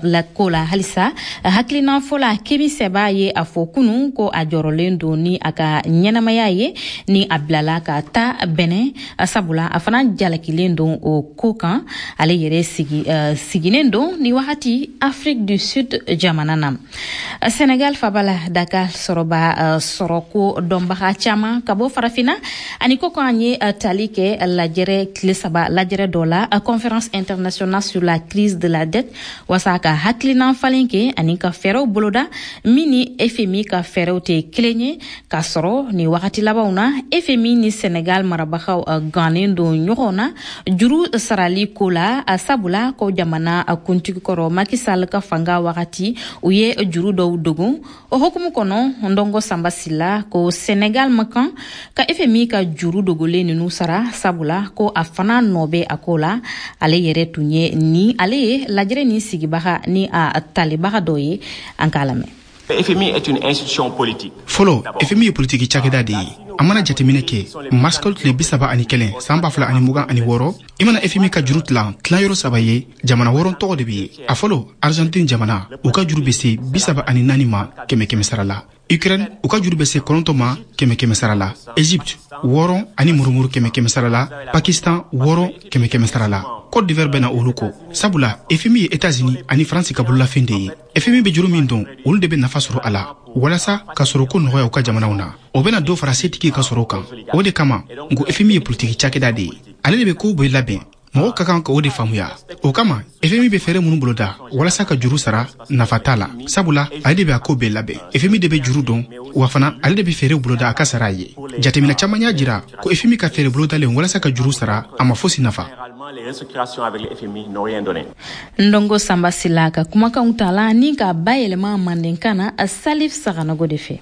la kola halisa haklina fola kemi seba ye afokunu ko ajorolen do ni aka nyenamaya ye ni ablala ka ta bene sabula afana jalakilen do o kokan ale yere siginendo ni wakati Afrique du Sud jamanana Senegal fabala Dakar soroba soroko dombaha chama kabo farafina ani koko anye talike lajere klesaba lajere dola conférence internationale sur la crise de la dette wasaka haklina falenke ani ka fero boloda mini FMI ka fero te klenye ka soro ni wakati labauna FMI ni Senegal marabakhaw ganendo nyokona juru sarali kola sabula ko jamana kunti koro makisal ka fanga wakati uye juru do dogu o hokumu kono ndongo sambasila ko Senegal makan ka FMI ka juru dogole ni nusara sabula ko afana nobe akola ale yere tunye ni ale lajere ni sigibaha ni a talibaha doye ankalame. FMI est une institution politique. Follow FMI politique chakeda de amana jatemine ke maskol le bisaba ani kelen samba fula ani mugan ani woro imana FMI ka jurut la tlayoro sabaye jamana woron to de bi a follow Argentine jamana u ka juru bese bisaba ani nanima keme sarala Ukraine u ka juru bese kolontoma keme sarala Egypte woron ani murumuru keme sarala Pakistan woron keme sarala Côte d'Ivoire bena uluko sabula FMI États-Unis ani France ka bulla finde FMI be juru min don ul de be nafa soro ala walasa ka soro ko noya u ka jamana una o bena do fara setiki ka soro kan o de kama ngo FMI politique chakeda de ale be ko boy laben mo ka kan ko de famuya o kama FMI be fere munu boloda walasa ka juru sara nafatala sabula ale be ko be laben FMI de be juru don wa fana ale de be fere boloda aka saraye jatemina chamanya jira ko FMI ka fere boloda le walasa ka juru sara ama fosi nafa. Les restructurations avec le FMI n'ont rien donné. Ndongo Samba Silaka kumaka untala ni ka bayelema mandenkana a Salif Saranago defe.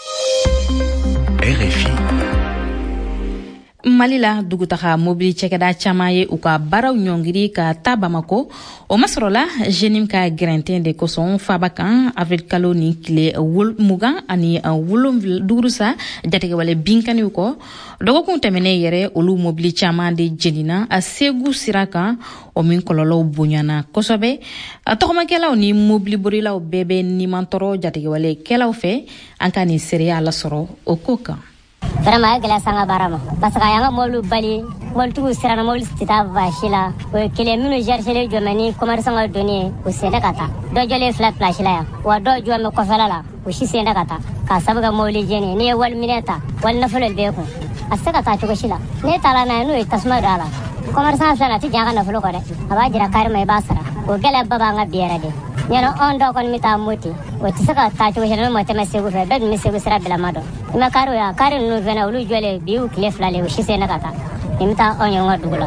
RFI Malila dugutaha mobili chekeda chamaye uka baraw nyongiri ka tabamako o masrola jenim ka grentin de koson fabakan avec kaloni kile wul mugan ani wulum durusa jatege wale binkani uko dogo kuntemene yere olu mobili chama de jenina a segu siraka o min kololo bunyana kosobe atokoma kela ni mobili borila o bebe ni mantoro jatege wale kela fe ankani seria la soro o koka vraiment gala sanga barama parce que yanga molu bali mol tu sirana mol stita vashila o kele minu jerchele jomani commerçant ga donné o senda kata do jole flat flash la wa do jome ko falala o shi senda kata ka sabuga moli jeni ni wal mineta wal nafal be ko asaka ta to shila ne tala na no tasma dala commerçant fala ti jaga na flo ko de aba jira kar mai basara o gala baba nga biera de nyano ondo kon mita moti o tisaka ta to shila mo teme segu fe bed mi segu sira bela mado ma karo ya kare no vena ulu jole biu klef la le o shi senda kata imta onyo ngodugula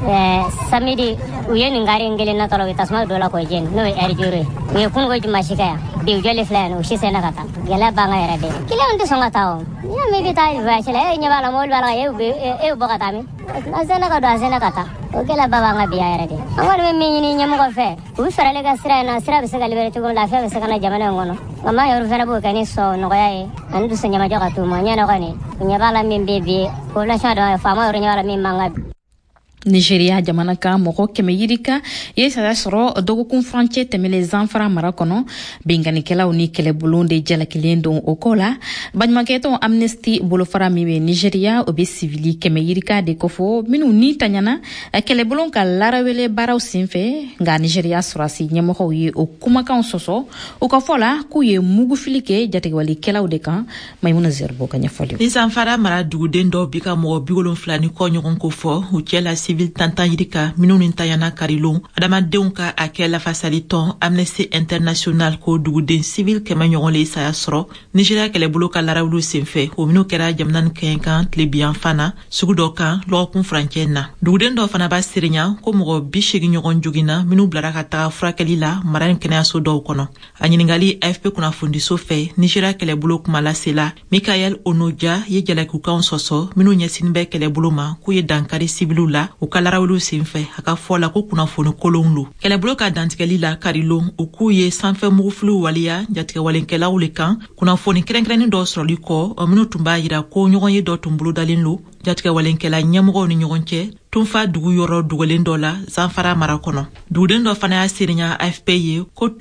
samedi uyeni ngari ngele na tolo tasma dola ko jen no er jure we kun go jumashika ya biu jole fla no shi senda kata gala banga era de kile onde songa taw ya me bita vashila nya bala mol bala e bogata mi azena kata o gala baba nga biya era de awal me minni nyam ko fe u farale ga sira na sira bisa galibere to la fe bisa kana jamana ngono mama yoru fena bo kani so no yae andu se nyama joga tu manya no kani nya bala min bebe ko la shado fama yoru nya bala min manga Nigeria jamana ka moko keme yirika ye sada soro dogo kun frontier temele zanfara marakono bingani kela uni kele bulonde jala kilendo okola banymaketo amnesty bolofara miwe Nigeria obe civili keme yirika de kofo minu ni tanyana kele bulon ka larawele baraw sinfe nga Nigeria surasi nyamoko ye okuma kan soso okafola ku ye mugu filike jate wali kela de kan maymuna zerbo kanya folio ni zanfara mara duguden do bika mo bigolon flani ko nyogon ko fo u kela civil tantan yirika minun tayana karilon adama deunka akela fasaliton Amnesty International ko duguden civil kema nyogon le saya soro Nigeria kele buloka larawlu senfe o minu kera jamnan kenkan tlebian fana sugudoka lo kun frankenna duguden do fana ba sirinya ko mo bishigi nyogon jugina minu blaraka ta frakelila maran kena so do kono anyingali AFP kuna fundi so fe Nigeria kele bulok malasela Michael Onoja ye jala ku kan soso minu nyesin be kele buloma ku ye dankari civilula o kalarawlu sinfe aka fola ko kuna fonu kolonlu kele bloka dantikeli la karilo o ku ye sanfe muflu walia jatika walenkela ulekan kuna foni krenkren do sroli ko o minu tumba yira ko nyogon ye do tumbulu dalinlu jatika walenkela nyamugo ni nyogonche tumfa dugu yoro dugolendo la zanfara marakono duden do fana ya sirinya AFP ye ko